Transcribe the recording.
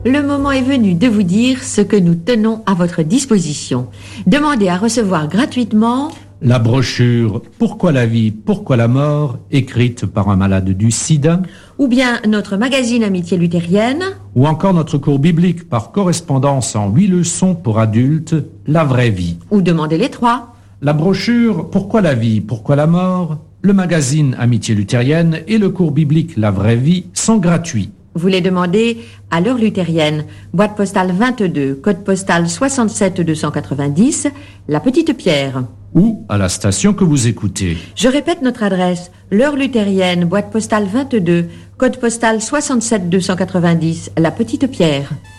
Le moment est venu de vous dire ce que nous tenons à votre disposition. Demandez à recevoir gratuitement la brochure « Pourquoi la vie, pourquoi la mort ?» écrite par un malade du sida, ou bien notre magazine Amitié luthérienne, ou encore notre cours biblique par correspondance en 8 leçons pour adultes, La vraie vie. ou demandez les trois. La brochure « Pourquoi la vie, pourquoi la mort ?» le magazine Amitié luthérienne et le cours biblique La vraie vie sont gratuits. Vous les demandez à l'heure luthérienne, boîte postale 22, code postal 67 290, La Petite Pierre. Ou à la station que vous écoutez. Je répète notre adresse, l'heure luthérienne, boîte postale 22, code postal 67 290, La Petite Pierre.